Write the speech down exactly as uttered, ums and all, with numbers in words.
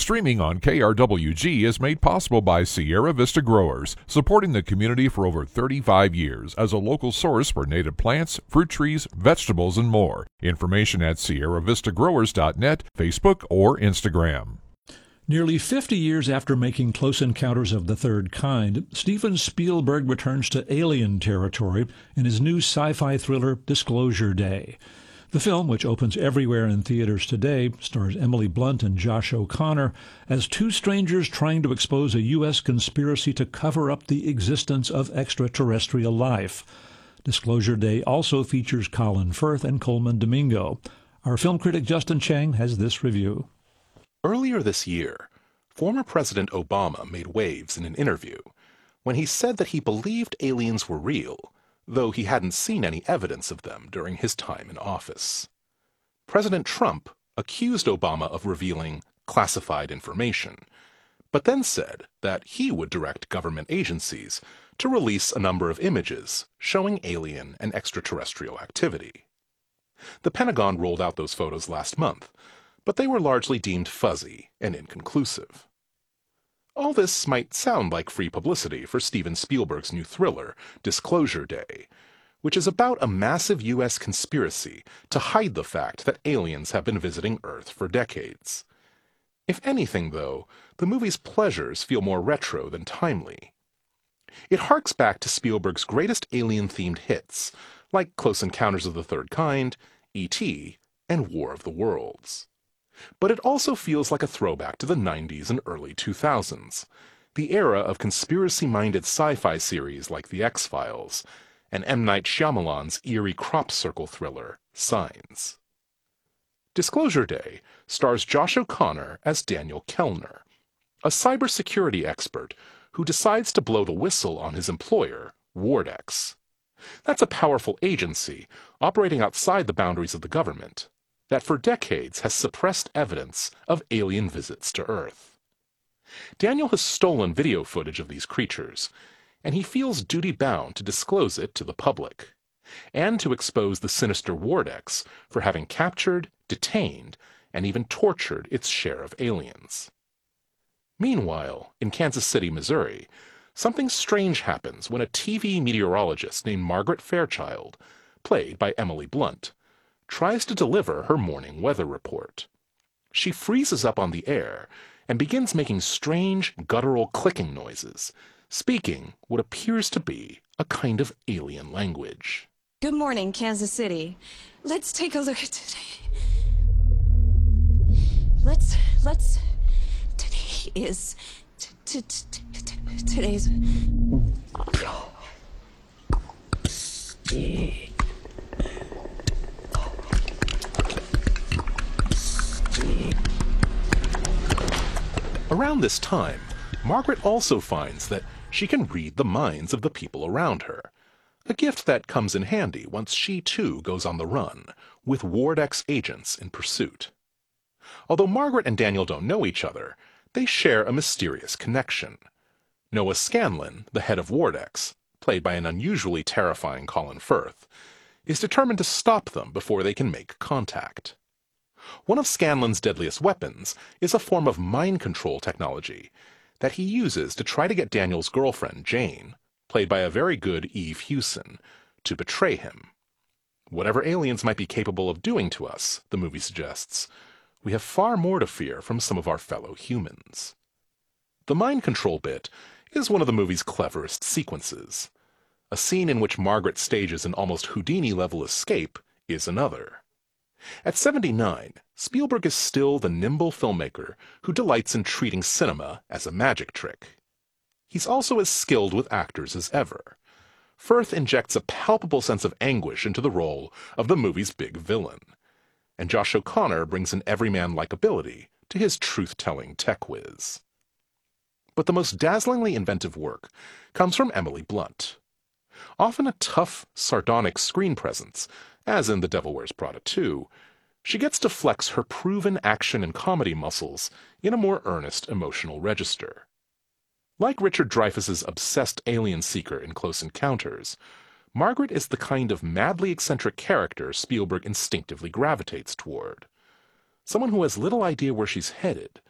Streaming on K R W G is made possible by Sierra Vista Growers, supporting the community for over thirty-five years as a local source for native plants, fruit trees, vegetables, and more. Information at sierra vista growers dot net, Facebook, or Instagram. Nearly fifty years after making Close Encounters of the Third Kind, Steven Spielberg returns to alien territory in his new sci-fi thriller Disclosure Day. The film, which opens everywhere in theaters today, stars Emily Blunt and Josh O'Connor as two strangers trying to expose a U S conspiracy to cover up the existence of extraterrestrial life. Disclosure Day also features Colin Firth and Coleman Domingo. Our film critic Justin Chang has this review. Earlier this year, former President Obama made waves in an interview when he said that he believed aliens were real, though he hadn't seen any evidence of them during his time in office. President Trump accused Obama of revealing classified information, but then said that he would direct government agencies to release a number of images showing alien and extraterrestrial activity. The Pentagon rolled out those photos last month, but they were largely deemed fuzzy and inconclusive. All this might sound like free publicity for Steven Spielberg's new thriller, Disclosure Day, which is about a massive U S conspiracy to hide the fact that aliens have been visiting Earth for decades. If anything, though, the movie's pleasures feel more retro than timely. It harks back to Spielberg's greatest alien-themed hits, like Close Encounters of the Third Kind, E T, and War of the Worlds. But it also feels like a throwback to the nineties and early two thousands, the era of conspiracy-minded sci-fi series like The X-Files, and M. Night Shyamalan's eerie crop circle thriller, Signs. Disclosure Day stars Josh O'Connor as Daniel Kellner, a cybersecurity expert who decides to blow the whistle on his employer, Wardex. That's a powerful agency operating outside the boundaries of the government that for decades has suppressed evidence of alien visits to Earth. Daniel has stolen video footage of these creatures, and he feels duty-bound to disclose it to the public, and to expose the sinister Wardex for having captured, detained, and even tortured its share of aliens. Meanwhile, in Kansas City, Missouri, something strange happens when a T V meteorologist named Margaret Fairchild, played by Emily Blunt, tries to deliver her morning weather report. She freezes up on the air and begins making strange, guttural clicking noises, speaking what appears to be a kind of alien language. Good morning, Kansas City. Let's take a look at today. Let's, let's, today is, t t t t today's... Around this time, Margaret also finds that she can read the minds of the people around her, a gift that comes in handy once she too goes on the run, with Wardex agents in pursuit. Although Margaret and Daniel don't know each other, they share a mysterious connection. Noah Scanlon, the head of Wardex, played by an unusually terrifying Colin Firth, is determined to stop them before they can make contact. One of Scanlon's deadliest weapons is a form of mind control technology that he uses to try to get Daniel's girlfriend, Jane, played by a very good Eve Hewson, to betray him. Whatever aliens might be capable of doing to us, the movie suggests, we have far more to fear from some of our fellow humans. The mind control bit is one of the movie's cleverest sequences. A scene in which Margaret stages an almost Houdini-level escape is another. At seventy-nine, Spielberg is still the nimble filmmaker who delights in treating cinema as a magic trick. He's also as skilled with actors as ever. Firth injects a palpable sense of anguish into the role of the movie's big villain, and Josh O'Connor brings an everyman likability to his truth-telling tech whiz. But the most dazzlingly inventive work comes from Emily Blunt. Often a tough, sardonic screen presence, as in The Devil Wears Prada two, she gets to flex her proven action and comedy muscles in a more earnest emotional register. Like Richard Dreyfuss's obsessed alien seeker in Close Encounters, Margaret is the kind of madly eccentric character Spielberg instinctively gravitates toward. Someone who has little idea where she's headed,